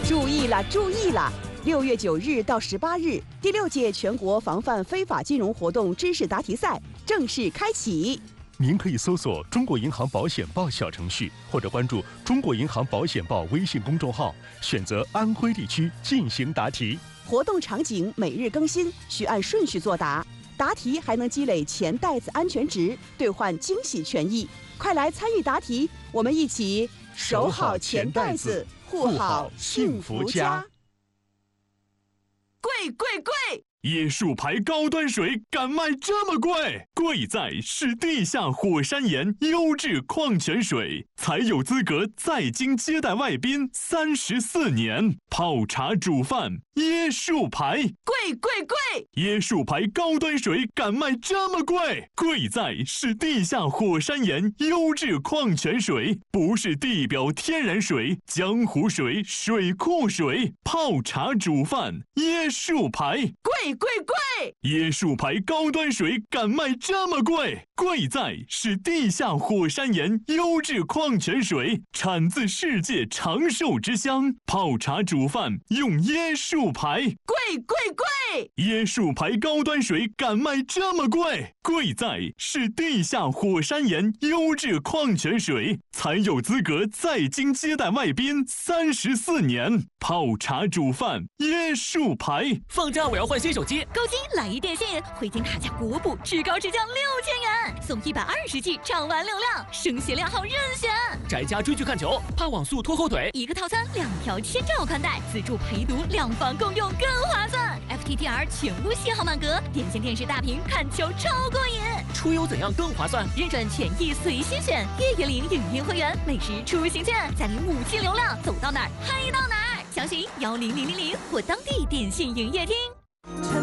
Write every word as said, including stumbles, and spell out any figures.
注意了，注意了！六月九日到十八日，第六届全国防范非法金融活动知识答题赛正式开启。 您可以搜索中国银行保险报小程序，或者关注中国银行保险报微信公众号，选择安徽地区进行答题。 活动场景每日更新，需按顺序作答。答题还能积累钱袋子安全值，兑换惊喜权益。快来参与答题，我们一起守好钱袋子，护好幸福家。贵贵贵！ 椰树牌高端水敢卖这么贵？贵在是地下火山岩优质矿泉水，才有资格在京接待外宾三十四年。泡茶煮饭，椰树牌， 贵贵贵！ 椰树牌高端水敢卖这么贵？贵在是地下火山岩优质矿泉水，不是地表天然水、江湖水、水库水。泡茶煮饭，椰树牌， 贵贵贵！ 椰树牌高端水敢卖这么贵？贵在是地下火山岩优质矿泉水，产自世界长寿之乡。泡茶煮饭用椰树牌， 贵贵贵！ 椰树牌高端水敢卖这么贵？贵在是地下火山岩优质矿泉水，才有资格在京接待外宾三十四年。泡茶煮饭，椰树牌。 放假我要换新手机， 购机来一电信，回京卡价国补，至高至降六千元，送一百二十 G 畅玩流量，声学亮号任选。 宅家追剧看球，怕网速拖后腿， 一个套餐两条千兆宽带，自助陪读，两房共用更划算。F T T R 全屋信号满格，点线电视大屏看球超过瘾。 出游怎样更划算？ 认准权益随心选，月月领影音会员，每日出行券，再领五 G 流量，走到哪儿嗨到哪儿。详询幺零零零零或当地电信营业厅。